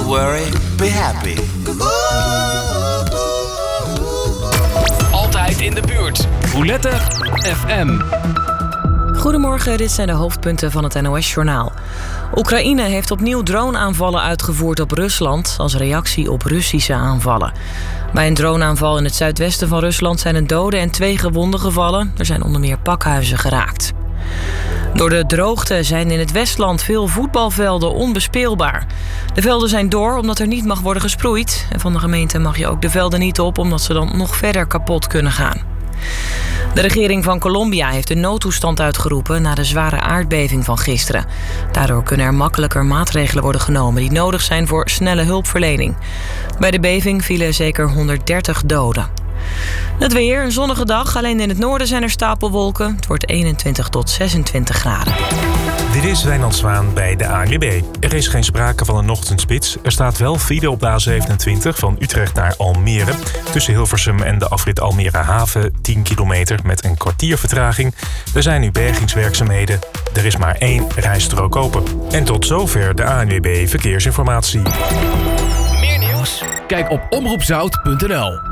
worry, be happy. Altijd in de buurt. Roulette FM. Goedemorgen, dit zijn de hoofdpunten van het NOS-journaal. Oekraïne heeft opnieuw droneaanvallen uitgevoerd op Rusland als reactie op Russische aanvallen. Bij een droneaanval in het zuidwesten van Rusland zijn een dode en 2 gewonden gevallen. Er zijn onder meer pakhuizen geraakt. Door de droogte zijn in het Westland veel voetbalvelden onbespeelbaar. De velden zijn door omdat er niet mag worden gesproeid. En van de gemeente mag je ook de velden niet op omdat ze dan nog verder kapot kunnen gaan. De regering van Colombia heeft een noodtoestand uitgeroepen na de zware aardbeving van gisteren. Daardoor kunnen er makkelijker maatregelen worden genomen die nodig zijn voor snelle hulpverlening. Bij de beving vielen zeker 130 doden. Het weer, een zonnige dag. Alleen in het noorden zijn er stapelwolken. Het wordt 21 tot 26 graden. Dit is Wijnand Zwaan bij de ANWB. Er is geen sprake van een ochtendspits. Er staat wel file op de A27 van Utrecht naar Almere. Tussen Hilversum en de afrit Almere Haven 10 kilometer met een kwartier vertraging. Er zijn nu bergingswerkzaamheden. Er is maar 1 rijstrook open. En tot zover de ANWB Verkeersinformatie. Meer nieuws? Kijk op omroepzout.nl.